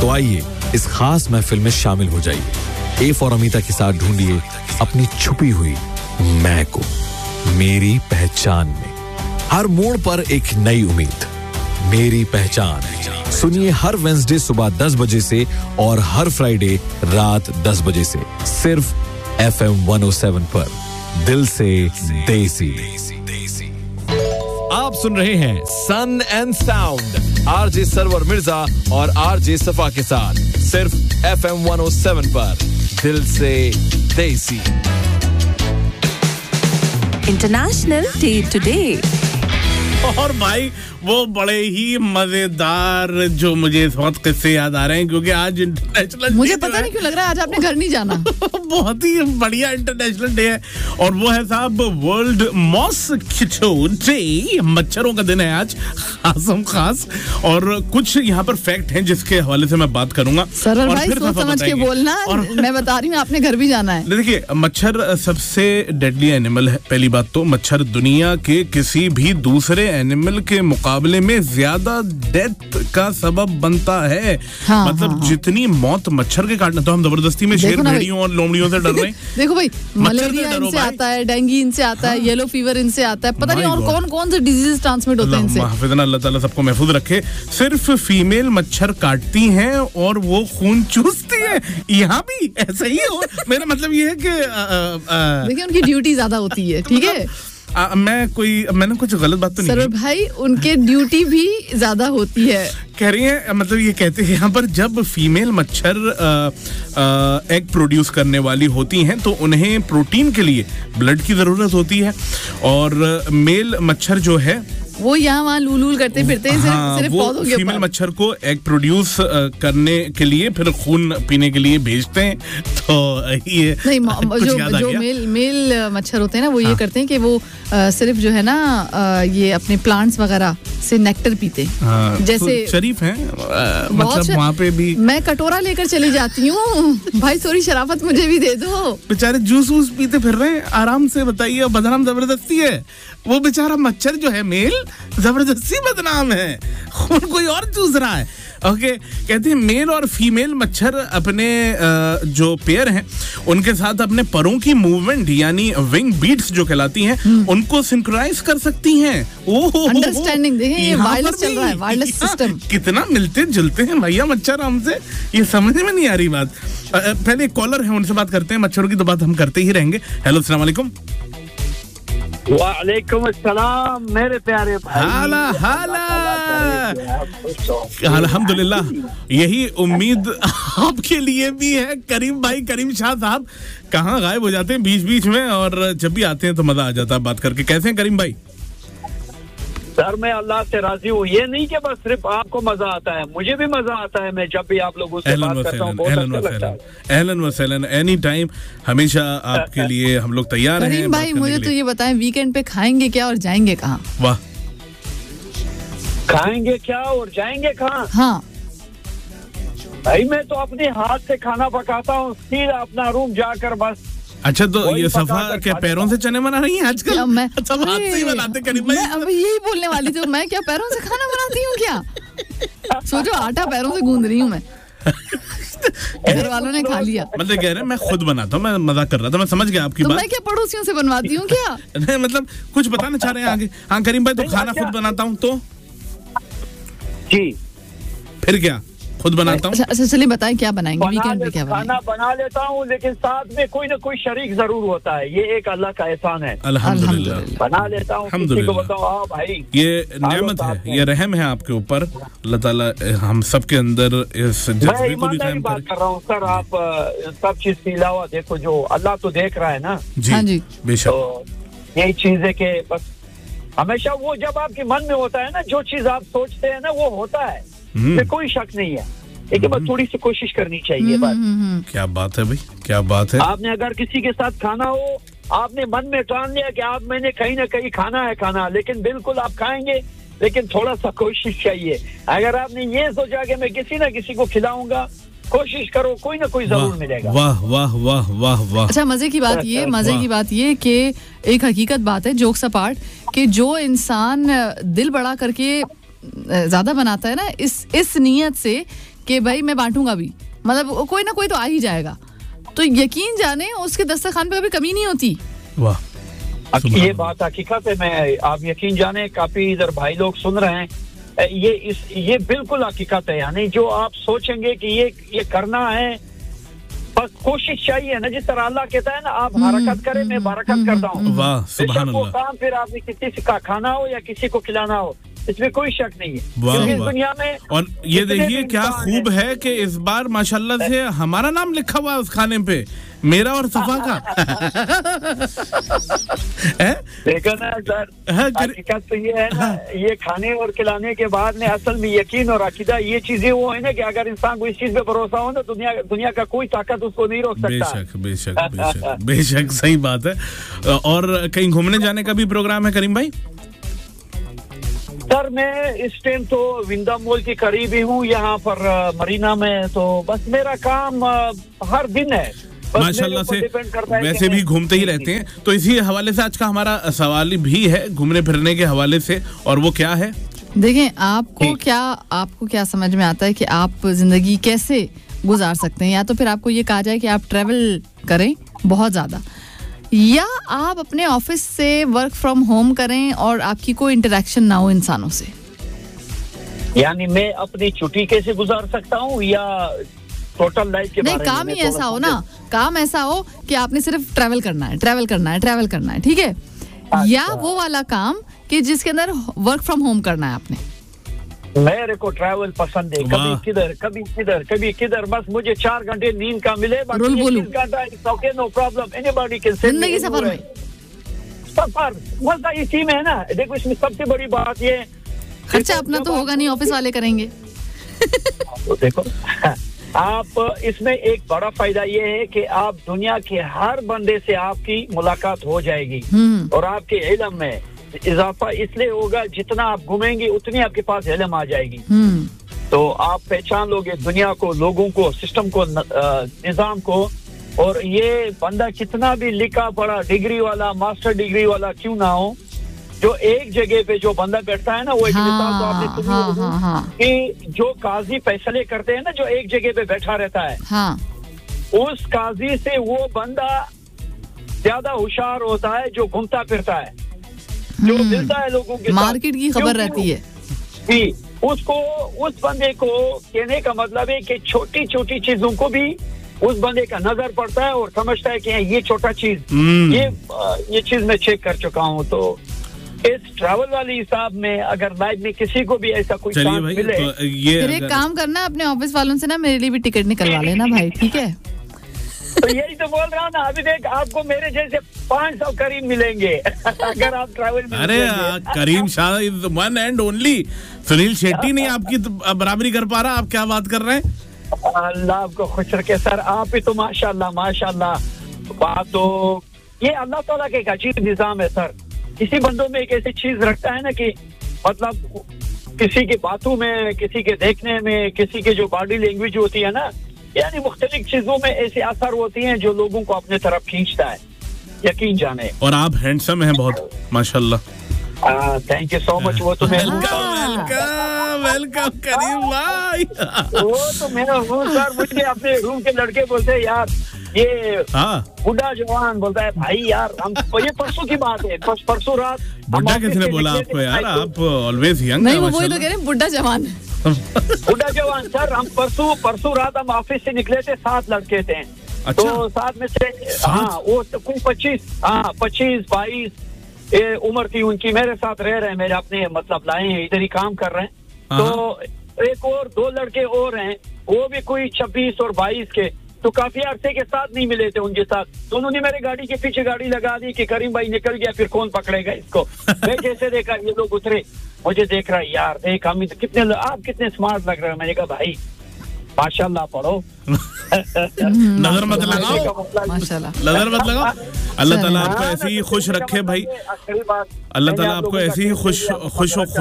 तो आइए इस खास महफिल में शामिल हो जाइए। ए फॉर अमीता के साथ ढूंढिए अपनी छुपी हुई मैं को मेरी पहचान में। हर मोड़ पर एक नई उम्मीद, मेरी पहचान। सुनिए हर वेडनेसडे सुबह 10 बजे से और हर फ्राइडे रात 10 बजे से सिर्फ FM 107 पर। दिल से देसी। आप सुन रहे हैं सन and sound RJ server Mirza और आरजे सफा के साथ सिर्फ FM 107 पर। दिल से देसी। International day today. और भाई वो बड़े ही मजेदार जो मुझे इस वक्त किस्से याद आ रहे हैं क्योंकि आज इंटरनेशनल मुझे पता नहीं क्यों लग रहा है आज आपने घर नहीं जाना। बहुत ही बढ़िया इंटरनेशनल डे है और वो है साहब वर्ल्ड मॉस्किटो डे। मच्छरों का दिन है आज खास और कुछ यहाँ पर फैक्ट हैं जिसके हवाले से मैं बात करूंगा। सरल भाई सोच समझ के बोलना और मैं बता रही हूँ आपने घर भी जाना है। देखिए मच्छर सबसे डेडली एनिमल है। पहली बात तो मच्छर दुनिया के किसी भी दूसरे एनिमल के मुकाबले में ज्यादा डेथ का सबब बनता है। हाँ, मतलब हाँ, जितनी मौत मच्छर के काटना, तो हम जबरदस्ती में शेर भेड़ियों और लोमड़ियों से डर रहे हैं। देखो भाई मलेरिया इनसे आता है, डेंगू इनसे आता है, येलो फीवर इनसे आता है, पता नहीं और कौन कौन से डिजीज ट्रांसमिट होते हैं इनसे। अल्लाह ताला सबको महफूज रखे। सिर्फ फीमेल मच्छर काटती हैं और वो खून चूसती है। यहाँ भी ऐसा ही हो। मेरा मतलब ये है कि देखिए उनकी ड्यूटी ज्यादा होती है। ठीक है मैंने कुछ गलत बात तो नहीं सर भाई, उनके ड्यूटी भी ज्यादा होती है। कह रही है मतलब ये कहते हैं यहाँ पर जब फीमेल मच्छर एग प्रोड्यूस करने वाली होती हैं तो उन्हें प्रोटीन के लिए ब्लड की जरूरत होती है और मेल मच्छर जो है वो यहाँ वहाँ लूल करते फिरते हैं। सिर्फ पौधों के फीमेल मच्छर को एग प्रोड्यूस करने के लिए फिर खून पीने के लिए भेजते हैं। तो ये नहीं जो मेल मच्छर होते हैं ना वो ये करते हैं कि वो सिर्फ जो है ना ये अपने प्लांट्स वगैरह से नेक्टर पीते हैं। जैसे तो शरीफ हैं मतलब वहाँ पे भी मैं कटोरा लेकर चली जाती हूँ। भाई थोड़ी शराफत मुझे भी दे दो। बेचारे जूस वूस पीते फिर रहे हैं आराम से। बताइए बदनाम जबरदस्ती है। वो बेचारा मच्छर जो है मेल जबरदस्ती बदनाम है, खून कोई और चूस रहा है। ओके कहते हैं मेल और फीमेल मच्छर अपने जो पेयर हैं उनके साथ अपने परों की मूवमेंट यानी विंग बीट्स जो कहलाती हैं उनको सिंक्रोनाइज कर सकती हैं। अंडरस्टैंडिंग देखिए ये वायरलेस चल रहा है, वायरलेस सिस्टम। कितना मिलते जुलते हैं भैया मच्छर हमसे, ये समझ में नहीं आ रही बात। पहले एक कॉलर है उनसे बात करते हैं। मच्छरों की तो बात हम करते ही रहेंगे। हेलो अस्सलाम वालेकुम। वालेकुम अस्सलाम मेरे प्यारे भाई। हाला अल्हम्दुलिल्लाह, यही उम्मीद आपके लिए भी है। करीम भाई, करीम शाह साहब कहाँ गायब हो जाते हैं बीच बीच में और जब भी आते हैं तो मजा आ जाता है बात करके। कैसे हैं करीम भाई? सर मैं अल्लाह से राजी हूँ। ये नहीं कि बस सिर्फ आपको मजा आता है, मुझे भी मजा आता है। मैं जब भी आप लोगों से बात करता हूँ बहुत अच्छा लगता है। अहलन व सहलन, एनी टाइम, हमेशा आपके लिए हम लोग तैयार हैं। करीम भाई मुझे तो ये बताएं वीकेंड पे खाएंगे क्या और जाएंगे कहाँ? वाह, खाएंगे क्या और जाएंगे कहाँ? हाँ भाई मैं तो अपने हाथ से खाना पकाता हूँ, सीधा अपना रूम जाकर बस। अच्छा तो ये सफा के पैरों से चने बना रही हैं आजकल? मैं अच्छा हाथ से ही बनाते करीम भाई। अब यही बोलने वाली थी, मैं क्या पैरों से खाना बनाती हूँ क्या? सोचो आटा पैरों से गूंद रही हूँ मैं। घर वालों ने खा लिया। मतलब कह रहे हैं मैं खुद बनाता हूँ। मैं मजाक कर रहा था, मैं समझ गया आपकी बात। मैं क्या पड़ोसियों से बनवाती हूँ क्या? नहीं मतलब कुछ बताना चाह रहे हैं आगे। हाँ करीम भाई, तो खाना खुद बनाता हूँ तो जी, फिर क्या खुद बनाता हूँ? अच्छा चलिए बताएं क्या बनाएंगे वीकेंड पे? क्या खाना बना लेता हूँ लेकिन साथ में कोई ना कोई शरीक जरूर होता है। ये एक अल्लाह का एहसान है। अल्हम्दुलिल्लाह। बना लेता हूँ, किसी को बताओ हाँ भाई ये नेमत है, ये रहम है आपके ऊपर। अल्लाह ताला हम सबके अंदर इस जज्बे को भी कायम करे। बात कर रहा हूँ सर, आप सब चीज के अलावा देखो जो अल्लाह तो देख रहा है ना। जी बेशक। तो यही चीज है कि बस हमेशा वो जब आपके मन में होता है ना, जो चीज आप सोचते हैं ना वो होता है, इसमें कोई शक नहीं है। लेकिन बस थोड़ी सी कोशिश करनी चाहिए बस। क्या बात है भाई, क्या बात है। आपने अगर किसी के साथ खाना हो, आपने मन में ठान लिया कि आप मैंने कहीं ना कहीं खाना है खाना, लेकिन बिल्कुल आप खाएंगे, लेकिन थोड़ा सा कोशिश चाहिए। अगर आपने ये सोचा कि मैं किसी ना किसी को खिलाऊंगा, कोशिश करो, कोई ना कोई जरूर मिलेगा। वाह वाह वाह वाह वाह। अच्छा मजे की बात ये कि एक हकीकत बात है, जोक्स अपार्ट, कि जो इंसान दिल बड़ा करके ज्यादा बनाता है ना, इस नीयत से कि भाई मैं बांटूंगा भी, मतलब कोई ना कोई तो आ ही जाएगा। तो यकीन जाने उसके दस्तरखान पे कभी कमी नहीं होती। वाह, ये बात हकीकत है। मैं आप यकीन जाने काफी इधर भाई लोग सुन रहे हैं, ये बिल्कुल हकीकत है। यानी जो आप सोचेंगे कि ये करना है, बस कोशिश चाहिए ना। जिस तरह अल्लाह कहता है ना, आप हरकत करें, मैं बरकत करता हूँ। वाह, सुभान वो अल्लाह। काम फिर आपने किसी का खाना हो या किसी को खिलाना हो, इसमें कोई शक नहीं है। वाह, क्योंकि इस वाह। दुनिया में और ये इतने देखिए भी क्या इंसान खूब है कि इस बार माशाल्लाह से हमारा नाम लिखा हुआ है उस खाने पे, मेरा और सफा का। है? देखो ना सर, हाँ, हकीकत तो ये है ना, ये खाने और खिलाने के बाद में असल में यकीन और अकीदा, ये चीजें वो है ना कि अगर इंसान को इस चीज पे भरोसा हो ना, दुनिया का कोई ताकत उसको नहीं रोक सकता। बेशक बेशक बेशक बेशक, सही बात है। और कहीं घूमने जाने का भी प्रोग्राम है करीम भाई? सर मैं इस टाइम तो विंदा मॉल के करीब ही हूँ, यहाँ पर मरीना में। तो बस मेरा काम हर दिन है, माशाल्लाह से। वैसे भी घूमते ही रहते हैं, तो इसी हवाले से आज का हमारा सवाल भी है घूमने फिरने के हवाले से, और वो क्या है? देखें, आपको क्या समझ में आता है कि आप जिंदगी कैसे गुजार सकते हैं? या तो फिर आपको ये कहा जाए कि आप ट्रैवल करें बहुत ज्यादा, या आप अपने ऑफिस से वर्क फ्रॉम होम करें और आपकी कोई इंटरेक्शन ना हो इंसानों से। यानी मैं अपनी छुट्टी कैसे गुजार सकता हूँ, या टोटल लाइफ के बारे में? काम ही ऐसा हो ना, काम ऐसा हो कि आपने सिर्फ ट्रैवल करना है, ठीक है? या वो वाला काम कि जिसके अंदर वर्क फ्रॉम होम करना है आपने। मेरे को ट्रैवल पसंद है, कभी किधर, बस मुझे 4 घंटे नींद का मिले, बाकी 20 घंटा okay, no problem, anybody can say. जिंदगी सफर में सफर मजा इसी में है ना। देखो इसमें सबसे बड़ी बात ये, खर्चा अपना तो होगा नहीं, ऑफिस वाले करेंगे। तो देखो आप इसमें एक बड़ा फायदा ये है कि आप दुनिया के हर बंदे से आपकी मुलाकात हो जाएगी, और आपके इल्म में इजाफा इसलिए होगा, जितना आप घूमेंगे उतनी आपके पास इल्म आ जाएगी। तो आप पहचान लोगे दुनिया को, लोगों को, सिस्टम को, निजाम को। और ये बंदा कितना भी लिखा पढ़ा, डिग्री वाला, मास्टर डिग्री वाला क्यों ना हो, जो एक जगह पे जो बंदा बैठता है ना, वो एक मिसाल तो आपने सुनी कि जो काजी फैसले करते हैं ना, जो एक जगह पे बैठा रहता है, उस काजी से वो बंदा ज्यादा होशियार होता है जो घूमता फिरता है, जो मिलता है लोगों के साथ, मार्केट की खबर रहती है जी। उसको, उस बंदे को कहने का मतलब है कि छोटी छोटी चीजों को भी उस बंदे का नजर पड़ता है और समझता है कि ये छोटा चीज, ये चीज मैं चेक कर चुका हूँ। तो इस ट्रैवल वाली हिसाब में अगर लाइफ में किसी को भी ऐसा कोई चांस मिले, तो ये फिर एक काम करना, अपने ऑफिस वालों से ना मेरे लिए भी टिकट निकलवा लेना भाई, ठीक है? तो यही तो बोल रहा हूँ ना, अभी देख आपको मेरे जैसे 500 करीम मिलेंगे अगर आप ट्रैवल में। अरे करीम Shah is one and only. Sunil Shetty नहीं आपकी बराबरी कर पा रहा, आप क्या बात कर रहे हैं? अल्लाह आपको खुश रखे सर, आप ही तो माशाल्लाह। बात तो ये अल्लाह ताला के एक अजीब निजाम है सर। किसी बंदों में एक ऐसी चीज रखता है ना कि मतलब किसी की बातों में, किसी के देखने में, किसी के जो बॉडी लैंग्वेज होती है ना, यानी मुख्तलिफ चीजों में ऐसे असर होती हैं जो लोगों को अपने तरफ खींचता है, यकीन जाने। और आप हैंडसम हैं बहुत माशाल्लाह। Thank you so much. वो तो वेलकम करीम भाई। वो तो मेरा हूँ सर, मुझे अपने रूम के लड़के बोलते हैं यार ये बुढ़ा जवान, बोलता है भाई यार हम, ये परसों की बात है, परसों रात। बुढ़ा किसने बोला आपको यार? आप ऑलवेज यंग। नहीं, वो वही लोग कह रहे हैं बुढ़ा जवान। बुढ़ा जवान सर, हम परसों रात हम ऑफिस से निकले थे, 7 लड़के थे। अच्छा? तो 7 में से वो कोई 25-22 उम्र थी उनकी, मेरे साथ रह रहे हैं, मेरे अपने मतलब लाए हैं, इधर ही काम कर रहे हैं। तो एक और 2 लड़के और हैं, वो भी कोई 26 और 22 के। तो काफी अरसे के साथ नहीं मिले थे उनके साथ, तो उन्होंने मेरे गाड़ी के पीछे गाड़ी लगा दी कि करीम भाई निकल गया, फिर कौन पकड़ेगा इसको। मैं जैसे देखा ये लोग उतरे, मुझे देख रहा है यार, देख हम आप कितने स्मार्ट लग रहे हो। मैंने कहा भाई माशाल्लाह पढ़ो, नजर मत लगाओ, माशाल्लाह नजर मत लगाओ। अल्लाह ताला आपको ऐसे ही खुश रखे भाई, अल्लाह ताला आपको ऐसे ही खुश